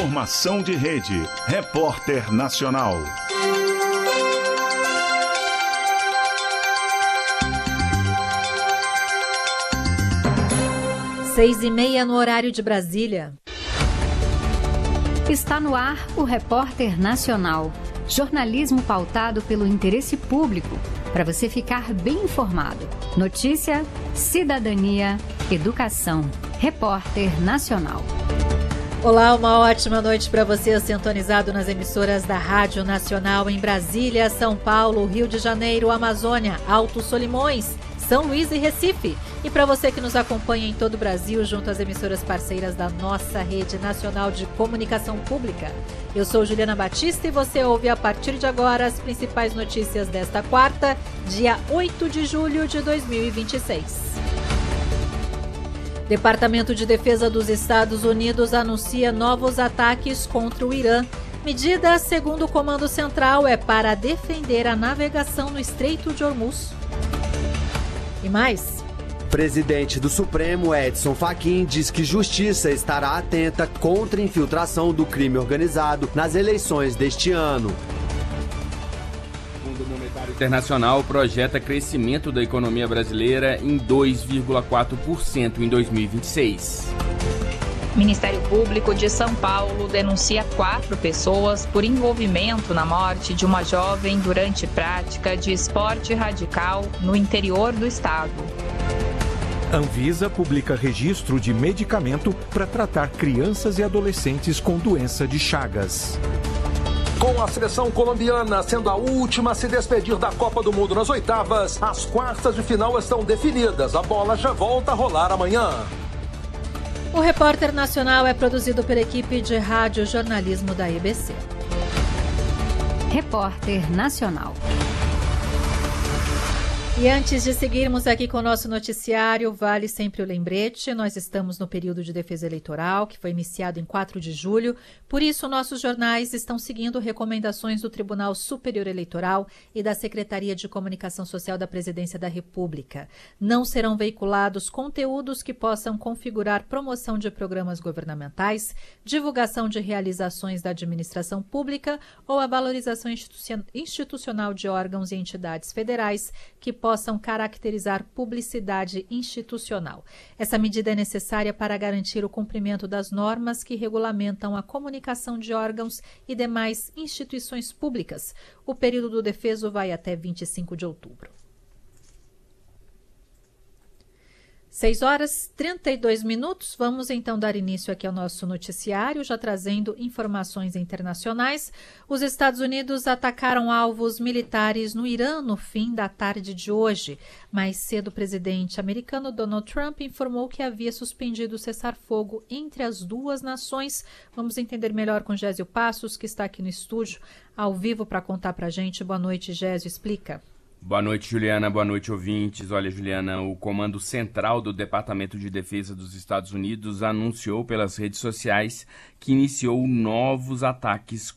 Informação de rede. Repórter Nacional. 6h30 no horário de Brasília. Está no ar o Repórter Nacional. Jornalismo pautado pelo interesse público, para você ficar bem informado. Notícia, cidadania, educação. Repórter Nacional. Olá, uma ótima noite para você sintonizado nas emissoras da Rádio Nacional em Brasília, São Paulo, Rio de Janeiro, Amazônia, Alto Solimões, São Luís e Recife. E para você que nos acompanha em todo o Brasil, junto às emissoras parceiras da nossa Rede Nacional de Comunicação Pública. Eu sou Juliana Batista e você ouve a partir de agora as principais notícias desta quarta, dia 8 de julho de 2026. Departamento de Defesa dos Estados Unidos anuncia novos ataques contra o Irã. Medida, segundo o Comando Central, é para defender a navegação no Estreito de Hormuz. E mais? Presidente do Supremo, Edson Fachin, diz que Justiça estará atenta contra a infiltração do crime organizado nas eleições deste ano. O Monetário Internacional projeta crescimento da economia brasileira em 2,4% em 2026. Ministério Público de São Paulo denuncia 4 pessoas por envolvimento na morte de uma jovem durante prática de esporte radical no interior do estado. Anvisa publica registro de medicamento para tratar crianças e adolescentes com doença de Chagas. Com a seleção colombiana sendo a última a se despedir da Copa do Mundo nas oitavas, as quartas de final estão definidas. A bola já volta a rolar amanhã. O Repórter Nacional é produzido pela equipe de rádio jornalismo da EBC. Repórter Nacional. E antes de seguirmos aqui com o nosso noticiário, vale sempre o lembrete, nós estamos no período de defesa eleitoral, que foi iniciado em 4 de julho, por isso nossos jornais estão seguindo recomendações do Tribunal Superior Eleitoral e da Secretaria de Comunicação Social da Presidência da República. Não serão veiculados conteúdos que possam configurar promoção de programas governamentais, divulgação de realizações da administração pública ou a valorização institucional de órgãos e entidades federais que possam caracterizar publicidade institucional. Essa medida é necessária para garantir o cumprimento das normas que regulamentam a comunicação de órgãos e demais instituições públicas. O período do defeso vai até 25 de outubro. 6h32. Vamos então dar início aqui ao nosso noticiário, já trazendo informações internacionais. Os Estados Unidos atacaram alvos militares no Irã no fim da tarde de hoje. Mais cedo, o presidente americano Donald Trump informou que havia suspendido o cessar-fogo entre as duas nações. Vamos entender melhor com Gésio Passos, que está aqui no estúdio, ao vivo, para contar para a gente. Boa noite, Gésio, explica. Boa noite, Juliana. Boa noite, ouvintes. Olha, Juliana, o Comando Central do Departamento de Defesa dos Estados Unidos anunciou pelas redes sociais que iniciou novos ataques